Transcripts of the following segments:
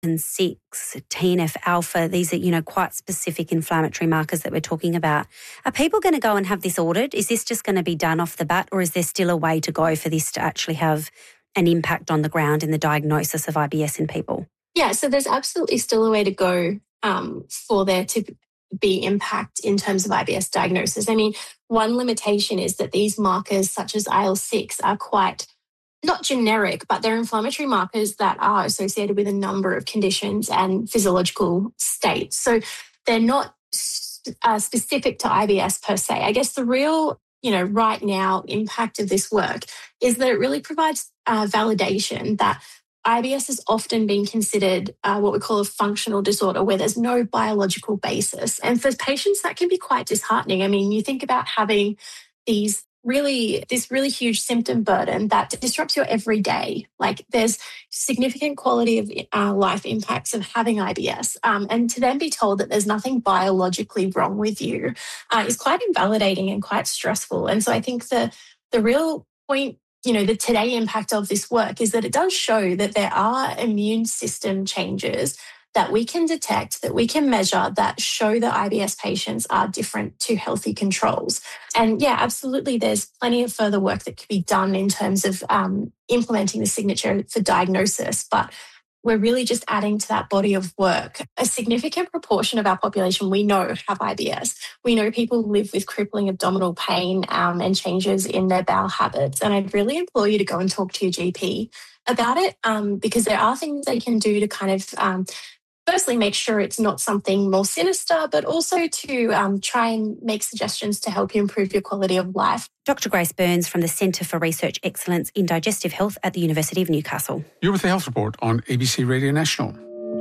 IL-6, TNF-alpha, these are, quite specific inflammatory markers that we're talking about. Are people going to go and have this ordered? Is this just going to be done off the bat, or is there still a way to go for this to actually have an impact on the ground in the diagnosis of IBS in people? Yeah, so there's absolutely still a way to go for there to be impact in terms of IBS diagnosis. I mean, one limitation is that these markers such as IL-6 are quite not generic, but they're inflammatory markers that are associated with a number of conditions and physiological states. So they're not specific to IBS per se. I guess the real, right now impact of this work is that it really provides validation that IBS has often been considered what we call a functional disorder where there's no biological basis. And for patients, that can be quite disheartening. I mean, you think about having this really huge symptom burden that disrupts your everyday. Like there's significant quality of life impacts of having IBS. And to then be told that there's nothing biologically wrong with you is quite invalidating and quite stressful. And so I think the real point, the today impact of this work is that it does show that there are immune system changes that we can detect, that we can measure, that show that IBS patients are different to healthy controls. And yeah, absolutely, there's plenty of further work that could be done in terms of implementing the signature for diagnosis, but we're really just adding to that body of work. A significant proportion of our population we know have IBS. We know people live with crippling abdominal pain and changes in their bowel habits. And I'd really implore you to go and talk to your GP about it because there are things they can do to kind of firstly make sure it's not something more sinister, but also to try and make suggestions to help you improve your quality of life. Dr. Grace Burns from the Centre for Research Excellence in Digestive Health at the University of Newcastle. You're with the Health Report on ABC Radio National.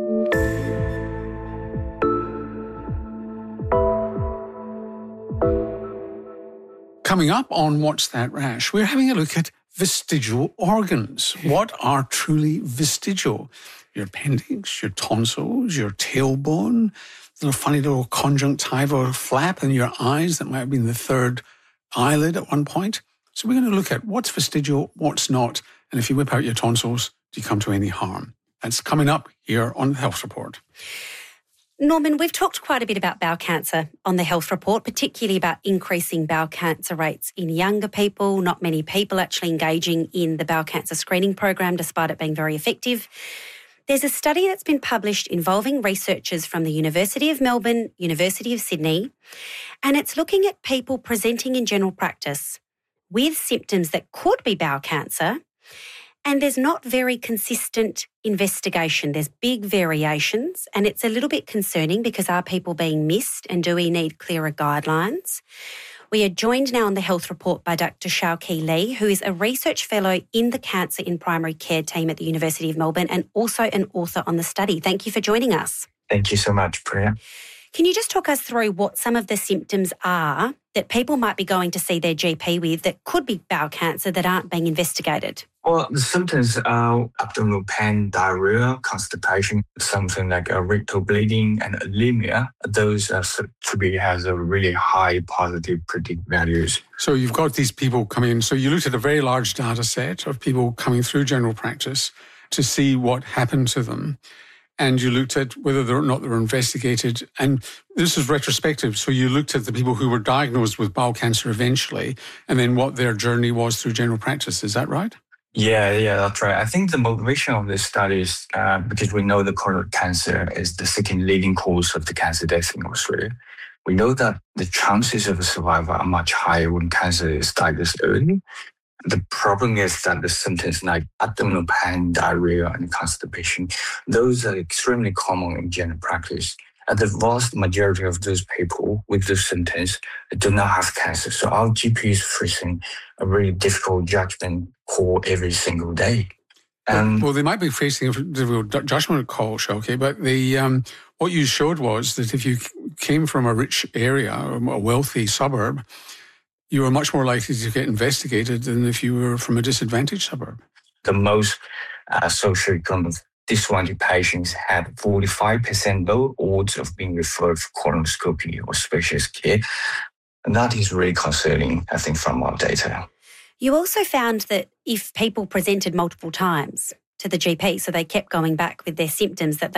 Coming up on What's That Rash, we're having a look at vestigial organs. What are truly vestigial? Your appendix, your tonsils, your tailbone, the funny little conjunctival flap in your eyes that might have been the third eyelid at one point. So we're going to look at what's vestigial, what's not, and if you whip out your tonsils, do you come to any harm? That's coming up here on the Health Report. Norman, we've talked quite a bit about bowel cancer on the Health Report, particularly about increasing bowel cancer rates in younger people, not many people actually engaging in the bowel cancer screening program, despite it being very effective. There's a study that's been published involving researchers from the University of Melbourne, University of Sydney, and it's looking at people presenting in general practice with symptoms that could be bowel cancer, and there's not very consistent investigation. There's big variations, and it's a little bit concerning because are people being missed and do we need clearer guidelines? We are joined now on the Health Report by Dr. Xiaoqi Li, who is a research fellow in the Cancer in Primary Care team at the University of Melbourne and also an author on the study. Thank you for joining us. Thank you so much, Priya. Can you just talk us through what some of the symptoms are that people might be going to see their GP with that could be bowel cancer that aren't being investigated? Well, the symptoms are abdominal pain, diarrhea, constipation, something like rectal bleeding and anemia. Those are to be has a really high positive predictive values. So you've got these people coming in. So you looked at a very large data set of people coming through general practice to see what happened to them. And you looked at whether or not they were investigated. And this is retrospective. So you looked at the people who were diagnosed with bowel cancer eventually and then what their journey was through general practice. Is that right? Yeah, that's right. I think the motivation of this study is because we know the colorectal cancer is the second leading cause of the cancer death in Australia. We know that the chances of survival are much higher when cancer is diagnosed early. The problem is that the symptoms like abdominal pain, diarrhea, and constipation, those are extremely common in general practice. And the vast majority of those people with those symptoms do not have cancer. So our GP is facing a really difficult judgment call every single day. Well, they might be facing a difficult judgment call, Xiaoqi, but what you showed was that if you came from a rich area, a wealthy suburb, you were much more likely to get investigated than if you were from a disadvantaged suburb. The most socioeconomic disadvantaged patients had 45% low odds of being referred for colonoscopy or specialist care. And that is really concerning, I think, from our data. You also found that if people presented multiple times, to the GP. So they kept going back with their symptoms that